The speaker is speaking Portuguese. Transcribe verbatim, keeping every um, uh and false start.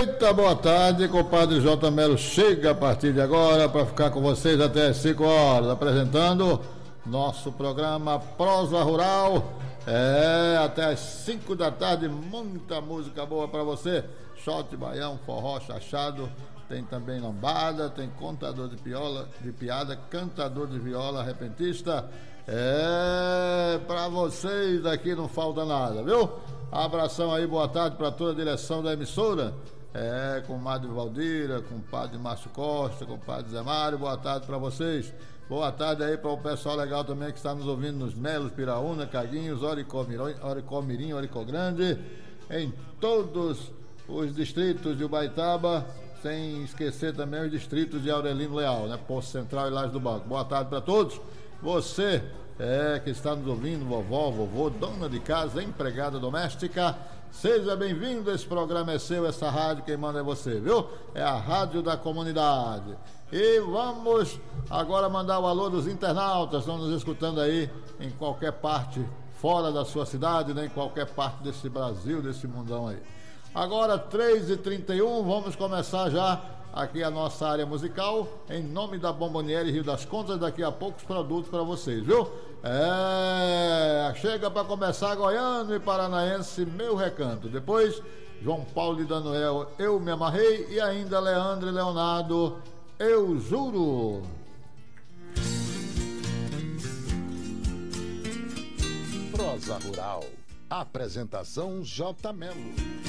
Eita, boa tarde, compadre J. Melo chega a partir de agora para ficar com vocês até as cinco horas, apresentando nosso programa Prosa Rural. É, até as cinco da tarde, muita música boa para você. Shot, baião, forró, chachado, tem também lambada, tem contador de, piola, de piada, cantador de viola, repentista. É, para vocês aqui não falta nada, viu? Abração aí, boa tarde para toda a direção da emissora. É, com o Madre Valdira, com o Padre Márcio Costa, com o Padre Zé Mário, boa tarde para vocês. Boa tarde aí para o pessoal legal também que está nos ouvindo nos Melos, Piraúna, Caguinhos, Oricomirim, Oricogrande, em todos os distritos de Ubaitaba, sem esquecer também os distritos de Aurelino Leal, né? Poço Central e Laje do Banco. Boa tarde para todos. Você é, que está nos ouvindo, vovó, vovô, dona de casa, empregada doméstica, seja bem-vindo. Esse programa é seu, essa rádio, quem manda é você, viu? É a rádio da comunidade. E vamos agora mandar o alô dos internautas, estão nos escutando aí em qualquer parte fora da sua cidade, né? Em qualquer parte desse Brasil, desse mundão aí. Agora, três e trinta e um, vamos começar já aqui a nossa área musical, em nome da Bomboniere Rio das Contas. Daqui a pouco os produtos para vocês, viu? É, chega para começar Goiano e Paranaense, Meu Recanto. Depois, João Paulo e Daniel, Eu Me Amarrei. E ainda Leandro e Leonardo, Eu Juro. Prosa Rural. Apresentação J. Melo.